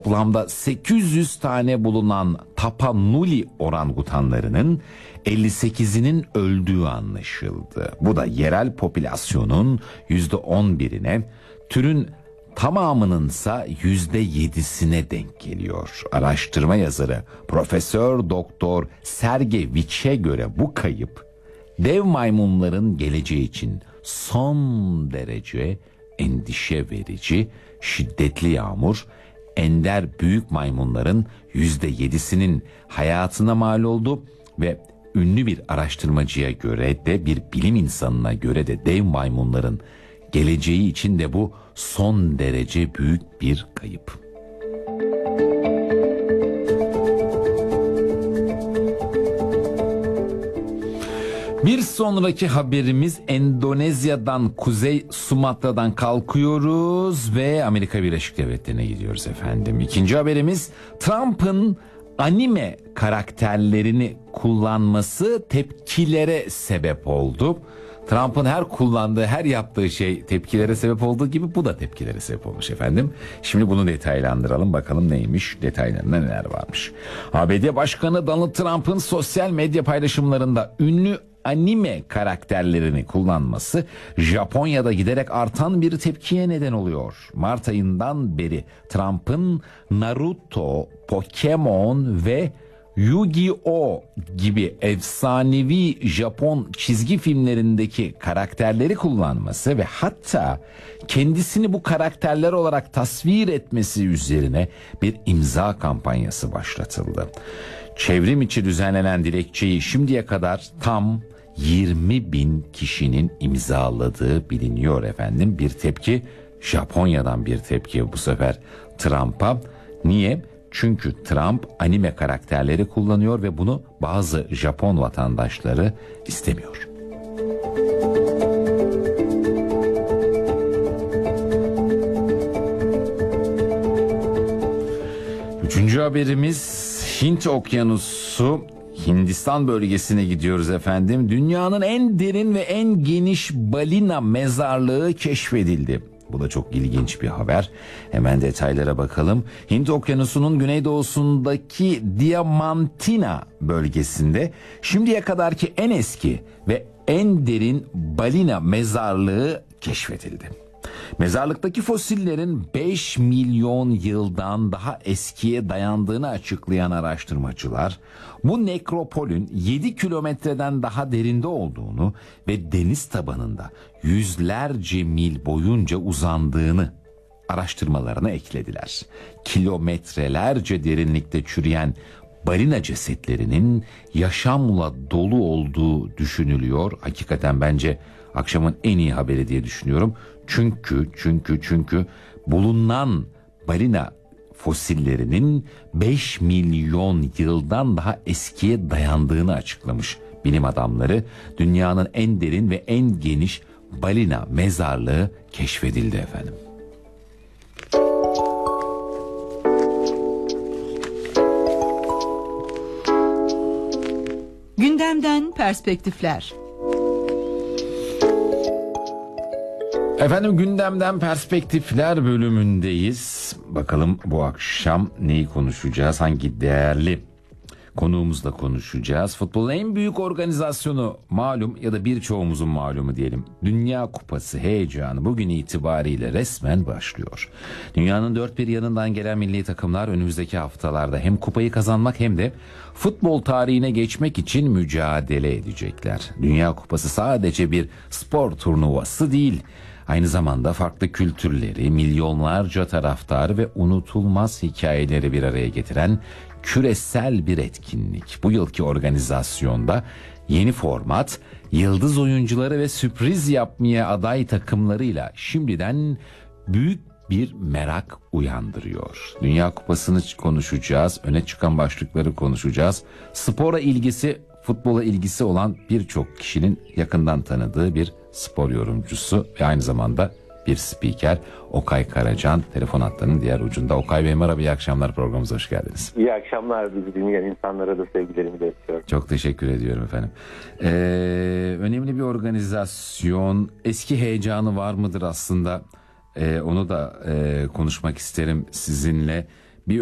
Toplamda 800 tane bulunan Tapanuli orangutanlarının 58'inin öldüğü anlaşıldı. Bu da yerel popülasyonun %11'ine, türün tamamınınsa %7'sine denk geliyor. Araştırma yazarı Profesör Doktor Sergeviç'e göre bu kayıp dev maymunların geleceği için son derece endişe verici. Şiddetli yağmur ender büyük maymunların %7'sinin hayatına mal oldu ve ünlü bir araştırmacıya göre de, bir bilim insanına göre de dev maymunların geleceği için de bu son derece büyük bir kayıp. Bir sonraki haberimiz Endonezya'dan, Kuzey Sumatra'dan kalkıyoruz ve Amerika Birleşik Devletleri'ne gidiyoruz efendim. İkinci haberimiz, Trump'ın anime karakterlerini kullanması tepkilere sebep oldu. Trump'ın her kullandığı, her yaptığı şey tepkilere sebep olduğu gibi bu da tepkilere sebep olmuş efendim. Şimdi bunu detaylandıralım, bakalım neymiş, detaylarında neler varmış. ABD Başkanı Donald Trump'ın sosyal medya paylaşımlarında ünlü anime karakterlerini kullanması Japonya'da giderek artan bir tepkiye neden oluyor. Mart ayından beri Trump'ın Naruto, Pokemon ve Yu-Gi-Oh gibi efsanevi Japon çizgi filmlerindeki karakterleri kullanması ve hatta kendisini bu karakterler olarak tasvir etmesi üzerine bir imza kampanyası başlatıldı. Çevrim içi düzenlenen dilekçeyi şimdiye kadar tam 20.000 kişinin imzaladığı biliniyor efendim. Bir tepki, Japonya'dan bir tepki bu sefer Trump'a. Niye? Çünkü Trump anime karakterleri kullanıyor ve bunu bazı Japon vatandaşları istemiyor. Üçüncü haberimiz, Hint Okyanusu, Hindistan bölgesine gidiyoruz efendim. Dünyanın en derin ve en geniş balina mezarlığı keşfedildi. Bu da çok ilginç bir haber. Hemen detaylara bakalım. Hint Okyanusu'nun güneydoğusundaki Diamantina bölgesinde şimdiye kadarki en eski ve en derin balina mezarlığı keşfedildi. Mezarlıktaki fosillerin 5 milyon yıldan daha eskiye dayandığını açıklayan araştırmacılar, bu nekropolün 7 kilometreden daha derinde olduğunu ve deniz tabanında yüzlerce mil boyunca uzandığını araştırmalarına eklediler. Kilometrelerce derinlikte çürüyen balina cesetlerinin yaşamla dolu olduğu düşünülüyor. Hakikaten bence akşamın en iyi haberi diye düşünüyorum. Çünkü bulunan balina fosillerinin 5 milyon yıldan daha eskiye dayandığını açıklamış bilim adamları. Dünyanın en derin ve en geniş balina mezarlığı keşfedildi efendim. Gündemden perspektifler. Efendim, gündemden perspektifler bölümündeyiz. Bakalım bu akşam neyi konuşacağız? Hangi değerli konuğumuzla konuşacağız? Futbolun en büyük organizasyonu malum, ya da birçoğumuzun malumu diyelim, Dünya Kupası heyecanı bugün itibariyle resmen başlıyor. Dünyanın dört bir yanından gelen milli takımlar önümüzdeki haftalarda hem kupayı kazanmak hem de futbol tarihine geçmek için mücadele edecekler. Dünya Kupası sadece bir spor turnuvası değil, aynı zamanda farklı kültürleri, milyonlarca taraftarı ve unutulmaz hikayeleri bir araya getiren küresel bir etkinlik. Bu yılki organizasyonda yeni format, yıldız oyuncuları ve sürpriz yapmaya aday takımlarıyla şimdiden büyük bir merak uyandırıyor. Dünya Kupası'nı konuşacağız, öne çıkan başlıkları konuşacağız. Spora ilgisi, futbola ilgisi olan birçok kişinin yakından tanıdığı bir spor yorumcusu ve aynı zamanda bir spiker, Okay Karacan telefon hattının diğer ucunda. Okay Bey merhaba, iyi akşamlar, programımıza hoş geldiniz. İyi akşamlar, bizi dinleyen insanlara da sevgilerimi iletiyorum. Çok teşekkür ediyorum efendim. Önemli bir organizasyon, eski heyecanı var mıdır aslında? Onu da konuşmak isterim sizinle.